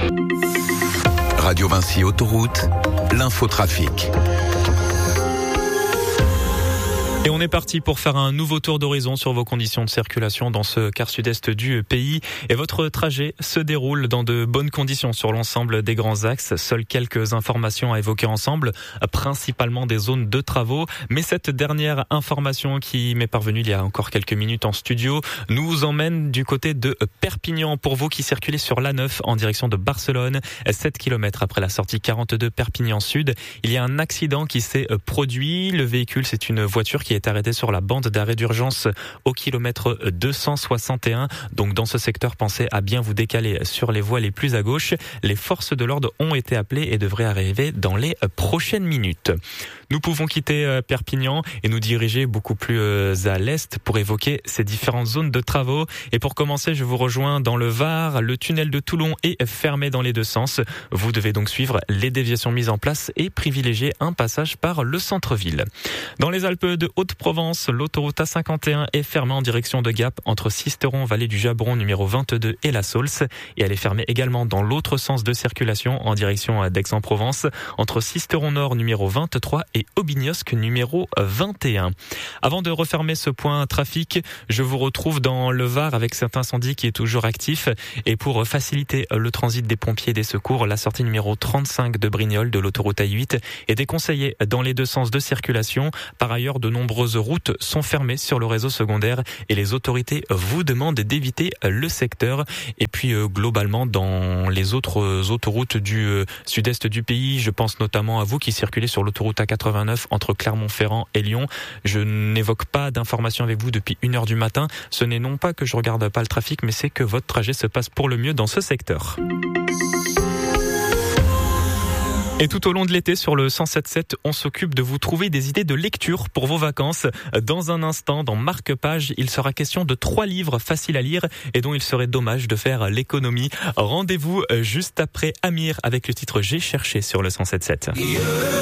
Radio Vinci Autoroute, l'infotrafic. Et on est parti pour faire un nouveau tour d'horizon sur vos conditions de circulation dans ce quart sud-est du pays. Et votre trajet se déroule dans de bonnes conditions sur l'ensemble des grands axes. Seules quelques informations à évoquer ensemble, principalement des zones de travaux. Mais cette dernière information qui m'est parvenue il y a encore quelques minutes en studio nous emmène du côté de Perpignan. Pour vous qui circulez sur l'A9 en direction de Barcelone, 7 km après la sortie 42 Perpignan Sud, il y a un accident qui s'est produit. Le véhicule, c'est une voiture qui est arrêté sur la bande d'arrêt d'urgence au kilomètre 261. Donc dans ce secteur, pensez à bien vous décaler sur les voies les plus à gauche. Les forces de l'ordre ont été appelées et devraient arriver dans les prochaines minutes. Nous pouvons quitter Perpignan et nous diriger beaucoup plus à l'est pour évoquer ces différentes zones de travaux. Et pour commencer, je vous rejoins dans le Var. Le tunnel de Toulon est fermé dans les deux sens. Vous devez donc suivre les déviations mises en place et privilégier un passage par le centre-ville. Dans les Alpes de Haute-Provence, l'autoroute A51 est fermée en direction de Gap entre Sisteron, vallée du Jabron numéro 22 et la Saulce. Et elle est fermée également dans l'autre sens de circulation en direction d'Aix-en-Provence entre Sisteron Nord numéro 23 et Aubignosc numéro 21. Avant de refermer ce point trafic, je vous retrouve dans le Var avec cet incendie qui est toujours actif. Et pour faciliter le transit des pompiers et des secours, la sortie numéro 35 de Brignoles de l'autoroute A8 est déconseillée dans les deux sens de circulation. Par ailleurs, de nombreuses routes sont fermées sur le réseau secondaire et les autorités vous demandent d'éviter le secteur. Et puis globalement, dans les autres autoroutes du sud-est du pays, je pense notamment à vous qui circulez sur l'autoroute A89 entre Clermont-Ferrand et Lyon. Je n'évoque pas d'informations avec vous depuis 1h du matin. Ce n'est non pas que je regarde pas le trafic, mais c'est que votre trajet se passe pour le mieux dans ce secteur. Et tout au long de l'été, sur le 107.7, on s'occupe de vous trouver des idées de lecture pour vos vacances. Dans un instant, dans Marque-Page, il sera question de 3 livres faciles à lire et dont il serait dommage de faire l'économie. Rendez-vous juste après Amir avec le titre J'ai cherché sur le 107.7.